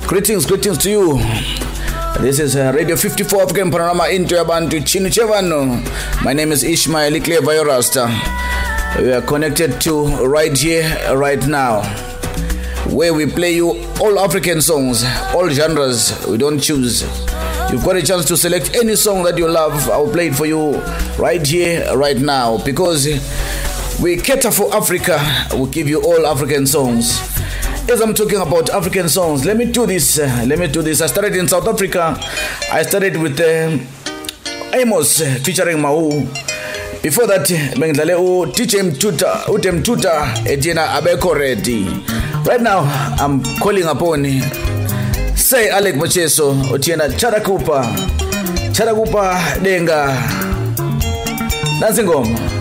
Greetings to you. This is Radio 54 African Panorama into Abantu Chinu Chevano. My name is Ishmael Iklevayo Rasta. We are connected to right here, right now, where we play you all African songs, all genres. We don't choose. You've got a chance to select any song that you love. I'll play it for you right here, right now, because we cater for Africa. We'll give you all African songs. As I'm talking about African songs, let me do this. I started in South Africa. I started with Amos featuring Mahu. Before that, Bengdale DJ Mtuta Etiena Abeko Ready. Right now, I'm calling upon Say Alec Macheso Otiena Charakupa Denga Dancing Goma.